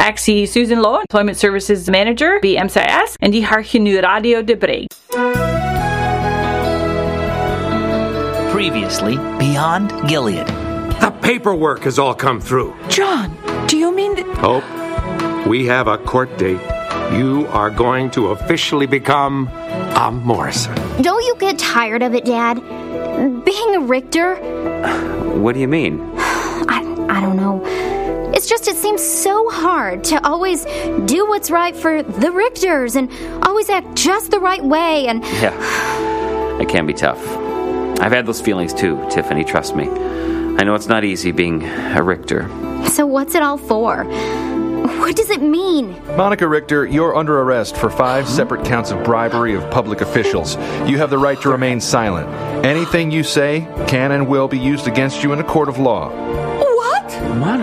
Ik zie Susan Lowe, Employment Services Manager bij MCIS, en die haar je nu Radio De Bree. Previously, Beyond Gilead. The paperwork has all come through. John, do you mean that... Hope, we have a court date. You are going to officially become a Morrison. Don't you get tired of it, Dad? Being a Richter? What do you mean? I don't know. It seems so hard to always do what's right for the Richters and always act just the right way and... Yeah, it can be tough. I've had those feelings too, Tiffany, trust me. I know it's not easy being a Richter. So what's it all for? What does it mean? Monica Richter, you're under arrest for 5 separate counts of bribery of public officials. You have the right to remain silent. Anything you say can and will be used against you in a court of law. What? Monica.